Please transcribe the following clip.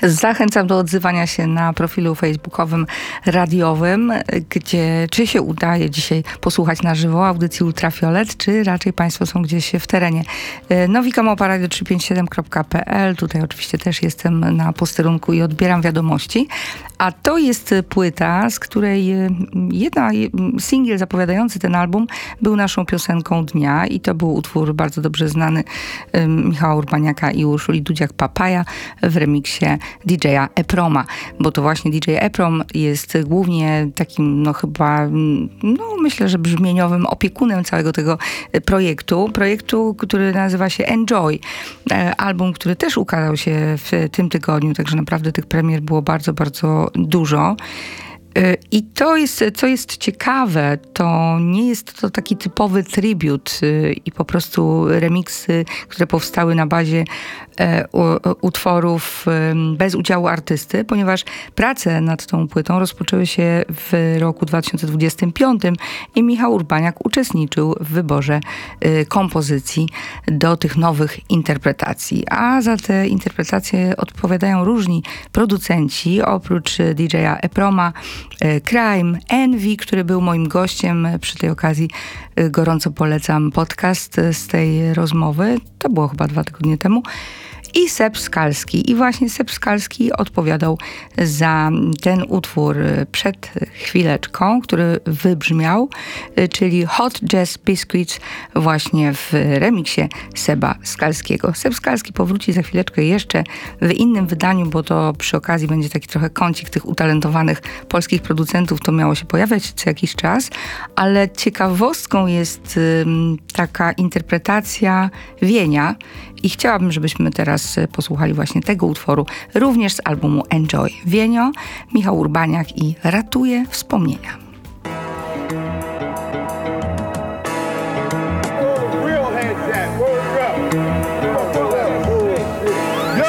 Zachęcam do odzywania się na profilu facebookowym, radiowym, gdzie czy się udaje dzisiaj posłuchać na żywo audycji Ultrafiolet, czy raczej Państwo są gdzieś w terenie. nowika@radio357.pl. Tutaj oczywiście też jestem na posterunku i odbieram wiadomości. A to jest płyta, z której singiel zapowiadający ten album był naszą piosenką dnia i to był utwór bardzo dobrze znany Michała Urbaniaka i Urszuli Dudziak-Papaja w remiksie DJ-a Eproma, bo to właśnie DJ Eprom jest głównie takim, myślę, że brzmieniowym opiekunem całego tego projektu, który nazywa się Enjoy. Album, który też ukazał się w tym tygodniu, także naprawdę tych premier było bardzo, bardzo dużo. I to jest, co jest ciekawe, to nie jest to taki typowy tribut i po prostu remiksy, które powstały na bazie utworów bez udziału artysty, ponieważ prace nad tą płytą rozpoczęły się w roku 2025 i Michał Urbaniak uczestniczył w wyborze kompozycji do tych nowych interpretacji. A za te interpretacje odpowiadają różni producenci, oprócz DJ-a Eproma, Crime, Envy, który był moim gościem przy tej okazji. Gorąco polecam podcast z tej rozmowy. To było chyba 2 tygodnie temu. I Seb Skalski. I właśnie Seb Skalski odpowiadał za ten utwór przed chwileczką, który wybrzmiał, czyli Hot Jazz Biscuits właśnie w remiksie Seba Skalskiego. Seb Skalski powróci za chwileczkę jeszcze w innym wydaniu, bo to przy okazji będzie taki trochę kącik tych utalentowanych polskich producentów. To miało się pojawiać co jakiś czas, ale ciekawostką jest taka interpretacja Wienia i chciałabym, żebyśmy teraz posłuchali właśnie tego utworu, również z albumu Enjoy. Wienio, Michał Urbaniak i Ratuje wspomnienia.